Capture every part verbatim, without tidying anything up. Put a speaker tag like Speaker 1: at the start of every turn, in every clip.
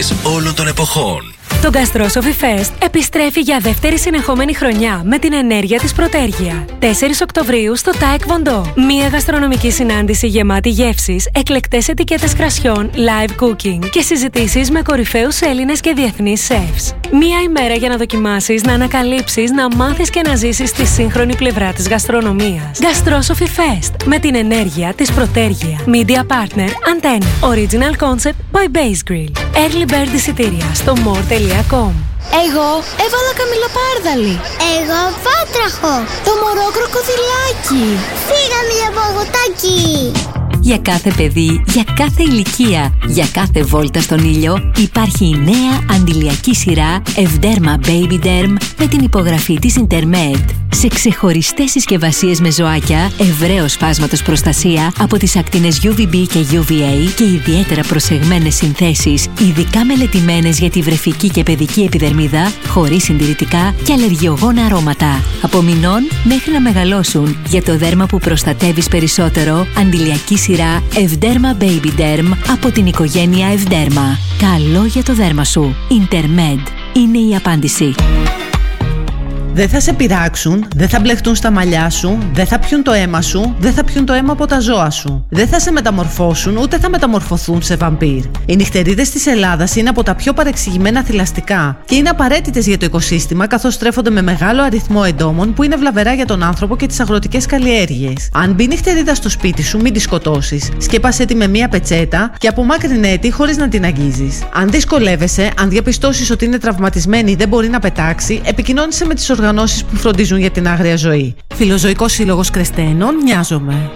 Speaker 1: επιτυχίες όλων των εποχών.
Speaker 2: Το Gastrosophy Fest επιστρέφει για δεύτερη συνεχόμενη χρονιά με την ενέργεια της Πρωτέργεια. τέσσερις Οκτωβρίου στο Taek Vondo. Μία γαστρονομική συνάντηση γεμάτη γεύσεις, εκλεκτές ετικέτες κρασιών, live cooking και συζητήσεις με κορυφαίους Έλληνες και διεθνείς chefs. Μία ημέρα για να δοκιμάσεις, να ανακαλύψεις, να μάθεις και να ζήσεις τη σύγχρονη πλευρά της γαστρονομίας. Gastrosophy Fest με την ενέργεια της Πρωτέργεια. Media Partner Antenna. Original Concept by Base Grill. Early Bird εισιτήρια στο more τελεία com.
Speaker 3: Εγώ έβαλα καμιλοπάρδαλη.
Speaker 4: Εγώ βάτραχο.
Speaker 3: Το μωρό κροκοδιλάκι.
Speaker 4: Φύγαμε για παγωτάκι.
Speaker 5: Για κάθε παιδί, για κάθε ηλικία, για κάθε βόλτα στον ήλιο υπάρχει η νέα αντιλιακή σειρά Evderma Baby Derm με την υπογραφή της Intermed. Σε ξεχωριστές συσκευασίες με ζωάκια, ευρέως φάσματος προστασία από τις ακτίνες γιου βι μπι και γιου βι έι και ιδιαίτερα προσεγμένες συνθέσεις, ειδικά μελετημένες για τη βρεφική και παιδική επιδερμίδα, χωρίς συντηρητικά και αλλεργιογόνα αρώματα. Από μηνών μέχρι να μεγαλώσουν, για το δέρμα που προστατεύεις περισσότερο, αντιλιακή σειρά Evderma Baby Derm από την οικογένεια Evderma. Καλό για το δέρμα σου. Intermed είναι η απάντηση.
Speaker 6: Δεν θα σε πειράξουν, δεν θα μπλεχτούν στα μαλλιά σου, δεν θα πιούν το αίμα σου, δεν θα πιούν το αίμα από τα ζώα σου. Δεν θα σε μεταμορφώσουν, ούτε θα μεταμορφωθούν σε βαμπύρ. Οι νυχτερίδες της Ελλάδας είναι από τα πιο παρεξηγημένα θηλαστικά και είναι απαραίτητες για το οικοσύστημα, καθώς στρέφονται με μεγάλο αριθμό εντόμων που είναι βλαβερά για τον άνθρωπο και τις αγροτικές καλλιέργειες. Αν μπει νυχτερίδα στο σπίτι σου, μην τη σκοτώσεις. Σκέπασέ τη με μία πετσέτα και απομάκρυνέ τη χωρίς να την αγγίζεις. Αν δυσκολεύεσαι, αν διαπιστώσεις ότι είναι τραυματισμένη ή δεν μπορεί να πετάξει, επικοινώνησε με τις οργανώσεις που φροντίζουν για την άγρια ζωή. Φιλοζωικός Σύλλογος Κρεστένων, Νοιάζομαι.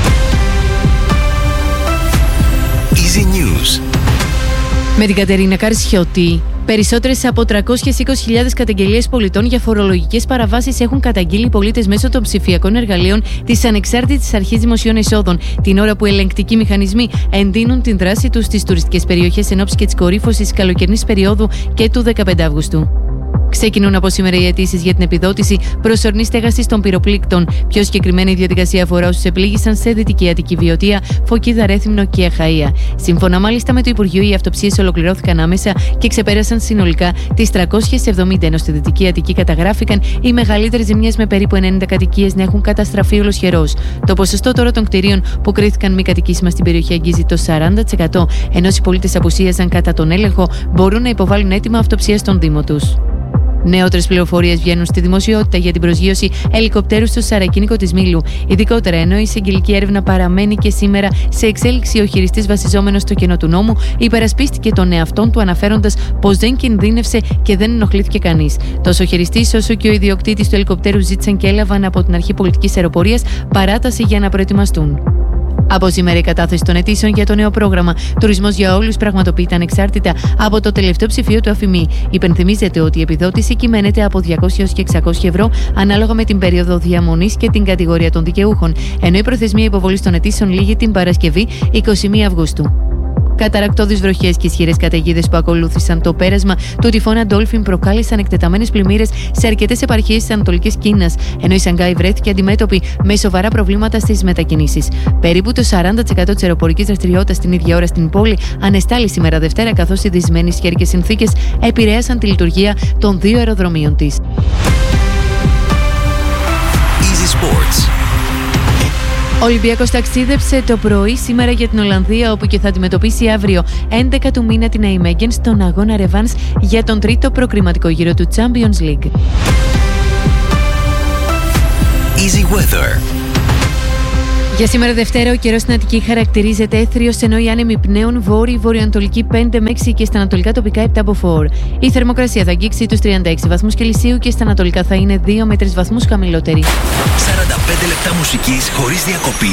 Speaker 1: Easy News.
Speaker 7: Με την Κατερίνα Καρσιώτη. Περισσότερες από τριακόσιες είκοσι χιλιάδες καταγγελίες πολιτών για φορολογικές παραβάσεις έχουν καταγγείλει οι πολίτες μέσω των ψηφιακών εργαλείων της Ανεξάρτητης Αρχής Δημοσίων Εσόδων, την ώρα που ελεγκτικοί μηχανισμοί εντείνουν την δράση τους στις τουριστικές περιοχές εν ώψη και της κορύφωσης της καλοκαιρινής περίοδου και του δεκαπέντε Αυγούστου. Ξεκινούν από σήμερα οι αιτήσεις για την επιδότηση προσωρινής στέγασης των πυροπλήκτων. Πιο συγκεκριμένη η διαδικασία αφορά όσους επλήγησαν σε Δυτική Αττική, Βιωτία, Φωκίδα, Ρέθυμνο και Αχαΐα. Σύμφωνα μάλιστα με το Υπουργείο, οι αυτοψίες ολοκληρώθηκαν άμεσα και ξεπέρασαν συνολικά τις τριακόσιες εβδομήντα, ενώ στη Δυτική Αττική καταγράφηκαν οι μεγαλύτερες ζημιές με περίπου ενενήντα κατοικίες να έχουν καταστραφεί ολοσχερώς. Το ποσοστό τώρα των κτηρίων που κρίθηκαν μη κατοικήσιμα στην περιοχή αγγίζει το σαράντα τοις εκατό, ενώ οι πολίτες απουσίαζαν κατά τον έλεγχο μπορούν να υποβάλουν αίτημα αυτοψίας στον Δήμο τους. Νεότερες πληροφορίες βγαίνουν στη δημοσιότητα για την προσγείωση ελικοπτέρου στο Σαρακίνικο της Μήλου. Ειδικότερα, ενώ η εισαγγελική έρευνα παραμένει και σήμερα σε εξέλιξη, ο χειριστής, βασιζόμενος στο κενό του νόμου, υπερασπίστηκε τον εαυτόν του αναφέροντας πως δεν κινδύνευσε και δεν ενοχλήθηκε κανείς. Τόσο ο χειριστής όσο και ο ιδιοκτήτης του ελικοπτέρου ζήτησαν και έλαβαν από την αρχή πολιτικής αεροπορίας παράταση για να προετοιμαστούν. Από σήμερα η κατάθεση των αιτήσεων για το νέο πρόγραμμα Τουρισμός για Όλους πραγματοποιείται ανεξάρτητα από το τελευταίο ψηφίο του ΑΦΗΜΗ. Υπενθυμίζεται ότι η επιδότηση κυμαίνεται από διακόσια έως και εξακόσια ευρώ ανάλογα με την περίοδο διαμονής και την κατηγορία των δικαιούχων, ενώ η προθεσμία υποβολής των αιτήσεων λήγει την Παρασκευή εικοστή πρώτη Αυγούστου. Καταρακτώδεις βροχές και ισχυρές καταιγίδες που ακολούθησαν το πέρασμα του τυφώνα Ντόλφιν προκάλεσαν εκτεταμένες πλημμύρες σε αρκετές επαρχίες της Ανατολικής Κίνας, ενώ η Σανγκάη βρέθηκε αντιμέτωπη με σοβαρά προβλήματα στις μετακινήσεις. Περίπου το σαράντα τοις εκατό της αεροπορικής δραστηριότητας την ίδια ώρα στην πόλη ανεστάλλει σήμερα Δευτέρα, καθώς οι δυσμένες καιρικές συνθήκες επηρέασαν τη λειτουργία των δύο αεροδρομίων της.
Speaker 1: Easy Sports.
Speaker 7: Ο Ολυμπιακός ταξίδεψε το πρωί σήμερα για την Ολλανδία, όπου και θα αντιμετωπίσει αύριο έντεκα του μήνα την Nijmegen στον αγώνα ρεβάνς για τον τρίτο προκριματικό γύρο του Champions League.
Speaker 1: Easy Weather.
Speaker 7: Για σήμερα Δευτέρα, ο καιρός στην Αττική χαρακτηρίζεται έθριος, ενώ οι άνεμοι πνέουν βόρειο-βορειοανατολική πέντε με έξι και στα ανατολικά τοπικά επτά από φορ. Η θερμοκρασία θα αγγίξει τους τριάντα έξι βαθμούς Κελσίου και στα ανατολικά θα είναι δύο με τρεις βαθμούς χαμηλότερη.
Speaker 1: σαράντα πέντε λεπτά μουσικής χωρίς διακοπή